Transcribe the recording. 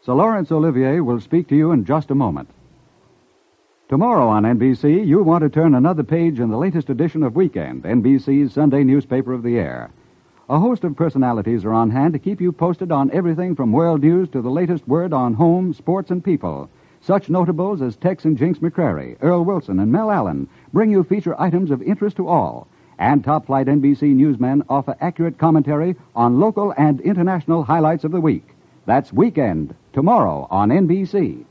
Sir Laurence Olivier will speak to you in just a moment. Tomorrow on NBC, you want to turn another page in the latest edition of Weekend, NBC's Sunday newspaper of the air. A host of personalities are on hand to keep you posted on everything from world news to the latest word on home, sports, and people. Such notables as Tex and Jinx McCrary, Earl Wilson, and Mel Allen bring you feature items of interest to all. And top-flight NBC newsmen offer accurate commentary on local and international highlights of the week. That's Weekend, tomorrow on NBC.